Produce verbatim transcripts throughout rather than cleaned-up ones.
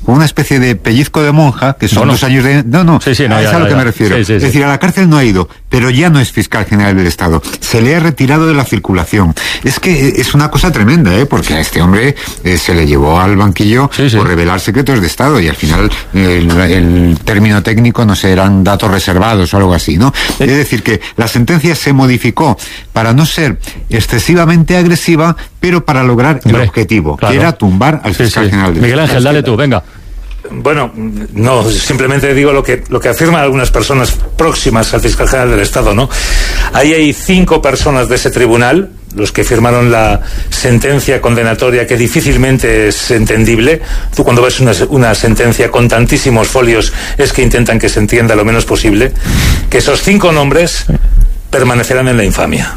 con una especie de pellizco de monja, que son no, no. dos años de... No, no, sí, sí, no es ya, a lo ya, que ya. me refiero. Sí, sí, es sí. decir, a la cárcel no ha ido, pero ya no es fiscal general del Estado. Se le ha retirado de la circulación. Es que es una cosa tremenda, ¿eh? Porque a este hombre eh, se le llevó al banquillo sí, sí. por revelar secretos de Estado, y al final eh, el, el término técnico, no sé, eran datos reservados o algo así, ¿no? Es decir, que la sentencia se modificó para no ser excesivamente agresiva, pero para lograr Hombre, el objetivo, claro. que era tumbar al fiscal sí, sí. general del Miguel Ángel, dale tú, venga. Bueno, no, simplemente digo lo que lo que afirman algunas personas próximas al fiscal general del Estado, ¿no? Ahí hay cinco personas de ese tribunal, los que firmaron la sentencia condenatoria, que difícilmente es entendible. Tú cuando ves una, una sentencia con tantísimos folios es que intentan que se entienda lo menos posible, que esos cinco nombres permanecerán en la infamia.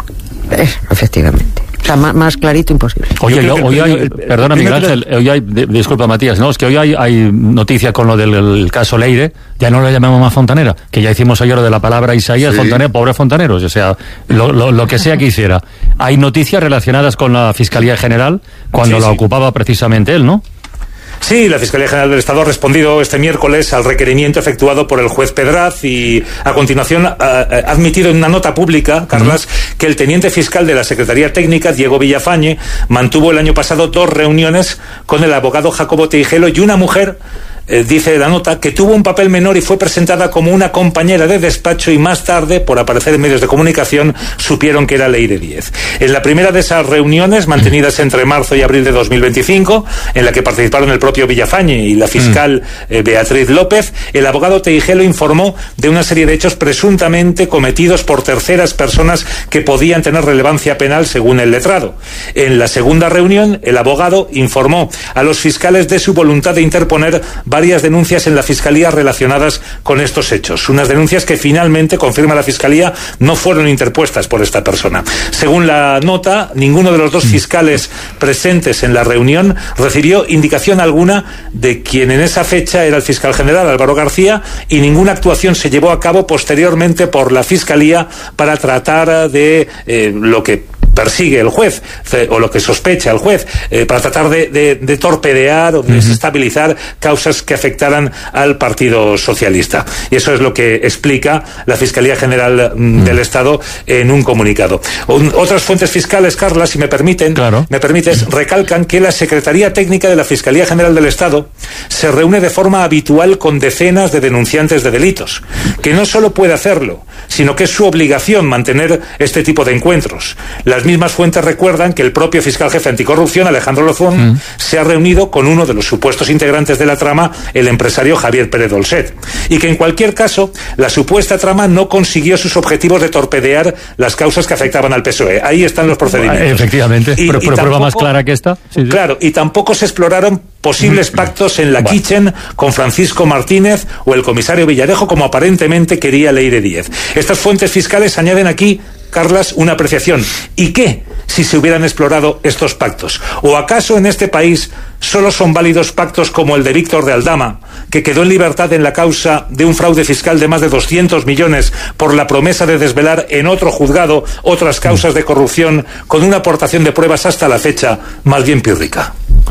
Eh, efectivamente. O sea, más, más clarito imposible. Oye, yo, hoy hay, el, perdona Miguel Ángel, hoy hay, de, disculpa Matías, no, es que hoy hay, hay noticia con lo del el caso Leire, ya no lo llamamos más Fontanera, que ya hicimos ayer lo de la palabra Isaías, sí. Fontanera, pobre Fontaneros, o sea, lo, lo, lo que sea que hiciera. Hay noticias relacionadas con la Fiscalía General, cuando sí, la sí. ocupaba precisamente él, ¿no? Sí, la Fiscalía General del Estado ha respondido este miércoles al requerimiento efectuado por el juez Pedraz y a continuación ha, ha admitido en una nota pública, Carlas, uh-huh. que el teniente fiscal de la Secretaría Técnica, Diego Villafañe, mantuvo el año pasado dos reuniones con el abogado Jacobo Teijelo y una mujer, Eh, dice la nota, que tuvo un papel menor y fue presentada como una compañera de despacho, y más tarde, por aparecer en medios de comunicación, supieron que era Leire Díez. En la primera de esas reuniones, mantenidas entre marzo y abril de dos mil veinticinco, en la que participaron el propio Villafañe y la fiscal eh, Beatriz López, el abogado Teijelo informó de una serie de hechos presuntamente cometidos por terceras personas que podían tener relevancia penal según el letrado. En la segunda reunión, el abogado informó a los fiscales de su voluntad de interponer varias denuncias en la Fiscalía relacionadas con estos hechos. Unas denuncias que finalmente, confirma la Fiscalía, no fueron interpuestas por esta persona. Según la nota, ninguno de los dos fiscales presentes en la reunión recibió indicación alguna de quien en esa fecha era el fiscal general, Álvaro García, y ninguna actuación se llevó a cabo posteriormente por la Fiscalía para tratar de eh, lo que persigue el juez, o lo que sospecha el juez, eh, para tratar de, de, de torpedear o de desestabilizar causas que afectaran al Partido Socialista. Y eso es lo que explica la Fiscalía General mm, del Estado en un comunicado. Un, otras fuentes fiscales, Carla, si me permiten, claro. me permites, recalcan que la Secretaría Técnica de la Fiscalía General del Estado se reúne de forma habitual con decenas de denunciantes de delitos, que no solo puede hacerlo, sino que es su obligación mantener este tipo de encuentros. Las mismas fuentes recuerdan que el propio fiscal jefe anticorrupción, Alejandro Lozón, mm. se ha reunido con uno de los supuestos integrantes de la trama, el empresario Javier Pérez Dolcet, y que en cualquier caso la supuesta trama no consiguió sus objetivos de torpedear las causas que afectaban al P S O E. Ahí están los procedimientos. Efectivamente, y, pero, pero y tampoco, prueba más clara que esta. Sí, sí. Claro, y tampoco se exploraron posibles pactos en la bueno. Kitchen con Francisco Martínez o el comisario Villarejo, como aparentemente quería Leire Díez. Estas fuentes fiscales añaden aquí, Carlas, una apreciación. ¿Y qué si se hubieran explorado estos pactos? ¿O acaso en este país solo son válidos pactos como el de Víctor de Aldama, que quedó en libertad en la causa de un fraude fiscal de más de doscientos millones por la promesa de desvelar en otro juzgado otras causas de corrupción, con una aportación de pruebas hasta la fecha más bien pírrica?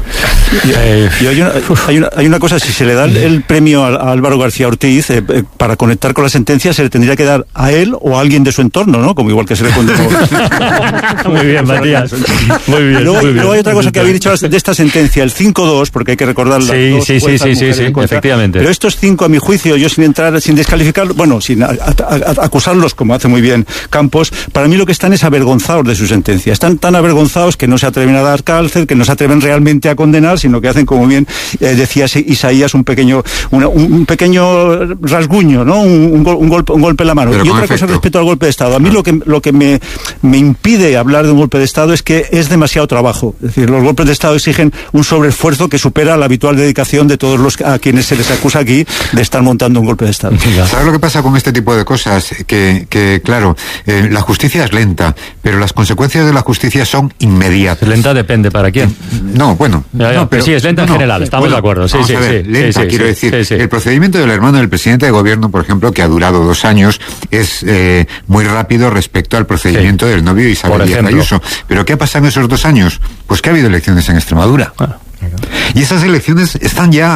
Y, eh, y hay, una, hay, una, hay una cosa, si se le da el, el premio a, a Álvaro García Ortiz eh, eh, para conectar con la sentencia, se le tendría que dar a él o a alguien de su entorno, ¿no? Como igual que se le condenó. Muy bien, Matías. Muy bien. Luego, muy bien. luego hay otra cosa que habéis dicho de esta sentencia, el cinco dos, porque hay que recordarla. Sí, sí, sí, sí, sí, sí, efectivamente. Pero estos cinco, a mi juicio, yo sin entrar, sin descalificar, bueno, sin a, a, a, acusarlos, como hace muy bien Campos, para mí lo que están es avergonzados de su sentencia. Están tan avergonzados que no se atreven a dar cárcel, que no se atreven realmente a condenar, sino que hacen, como bien eh, decía Isaías, un pequeño una, un pequeño rasguño, ¿no? Un, un, gol, un golpe un golpe en la mano. Pero y otra efecto. Cosa respecto al golpe de Estado. A mí ah. lo que lo que me, me impide hablar de un golpe de Estado es que es demasiado trabajo. Es decir, los golpes de Estado exigen un sobreesfuerzo que supera la habitual dedicación de todos los a quienes se les acusa aquí de estar montando un golpe de Estado. ¿Sabes lo que pasa con este tipo de cosas? Que, que claro, eh, la justicia es lenta, pero las consecuencias de la justicia son inmediatas. Lenta depende para quién. No, bueno. Ya, ya, no, pero, sí, es lenta en no, general, estamos bueno, de acuerdo. Sí, sí, a ver, sí, lenta, sí, quiero sí, decir, sí, sí. el procedimiento del hermano del presidente de gobierno, por ejemplo, que ha durado dos años, es eh, muy rápido respecto al procedimiento sí. del novio Isabel Díaz Ayuso. ¿Pero qué ha pasado en esos dos años? Pues que ha habido elecciones en Extremadura. Ah. Y esas elecciones están ya